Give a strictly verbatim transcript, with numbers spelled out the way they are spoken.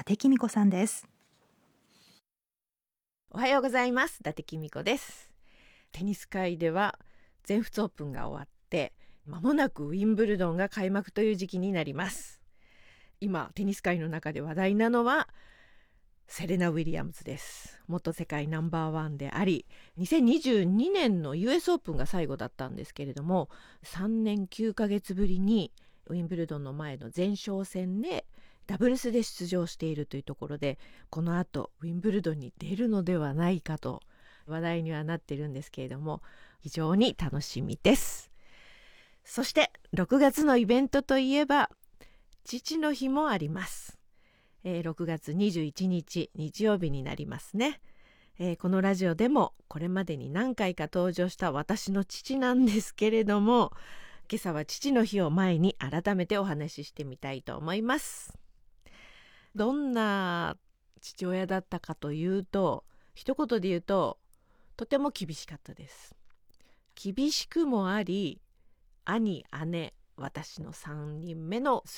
達公子さんです。 おはようございます。伊達公子です。テニス界では全仏オープンが終わって間もなくウィンブルドンが開幕という時期になります。今テニス界の中で話題なのはセレナ・ウィリアムズです。元世界ナンバーワンであり、にせんにじゅうにねんの ユーエス オープンが最後だったんですけれども、さんねんきゅうかげつぶりにウィンブルドンの前の前哨戦でダブルスで出場しているというところで、この後ウィンブルドンに出るのではないかと話題にはなっているんですけれども、非常に楽しみです。そしてろくがつのイベントといえば父の日もあります。えー、ろくがつにじゅういちにち日曜日になりますね。えー、このラジオでもこれまでに何回か登場した私の父なんですけれども、今朝は父の日を前に改めてお話ししてみたいと思います。どんな父親だったかというと、一言で言うととても厳しかったです。厳しくもあり、兄、姉、私のさんにんめの